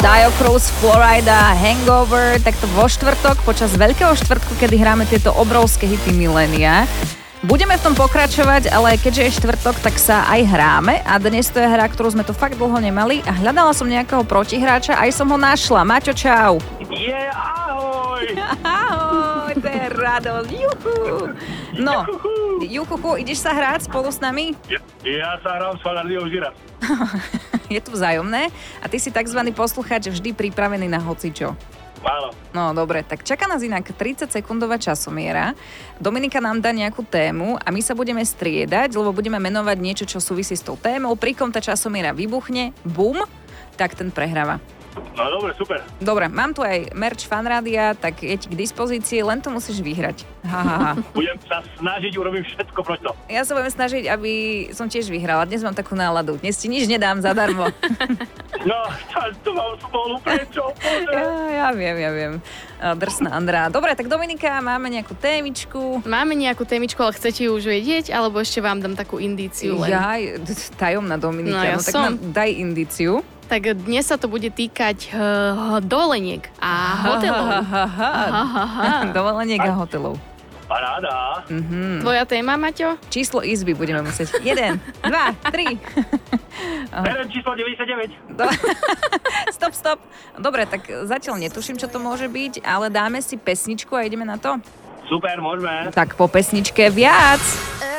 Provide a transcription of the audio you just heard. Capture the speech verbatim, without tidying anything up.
Dio Cruz, Florida, Hangover, takto vo štvrtok, počas Veľkého štvrtku, kedy hráme tieto obrovské hity milénia. Budeme v tom pokračovať, ale keďže je štvrtok, tak sa aj hráme a dnes to je hra, ktorú sme tu fakt dlho nemali a hľadala som nejakého protihráča, aj som ho našla. Maťo, čau. Je, yeah, ahoj! Ahoj, to je Rado, juhu. No, juchuchu, ideš sa hrať spolu s nami? Ja, ja sa hrám s Fanardiou už raz. Je to vzájomné a ty si tzv. Poslucháč vždy pripravený na hocičo. Áno. No dobre, tak čaká nás inak tridsaťsekundová časomiera. Dominika nám dá nejakú tému a my sa budeme striedať, lebo budeme menovať niečo, čo súvisí s tou témou. Pri kom tá časomiera vybuchne, bum, tak ten prehráva. No dobre, super. Dobre, mám tu aj merch Fanrádia, tak je ti k dispozícii, len to musíš vyhrať. Ha, ha, ha. Budem sa snažiť, urobím všetko preto. Ja sa budem snažiť, aby som tiež vyhrala. Dnes mám takú náladu. Dnes ti nič nedám zadarmo. No, to mám spolu, prečo? Ja, ja viem, ja viem. Drsná Andrá. Dobre, tak Dominika, máme nejakú témičku. Máme nejakú témičku, ale chcete ju už vedieť, alebo ešte vám dám takú indíciu len? Ja, tajomná Dominika. No, ja no tak som. nám daj indíciu. Tak dnes sa to bude týkať uh, dovoleniek a hotelov. Dovoleniek a hotelov. Paráda. Mhm. Tvoja téma, Maťo? Číslo izby budeme musieť. Jeden, dva, tri. Berem číslo deväťdesiatdeväť. Do- stop, stop. Dobre, tak zatiaľ netuším, čo to môže byť, ale dáme si pesničku a ideme na to. Super, môžeme. Tak po pesničke viac.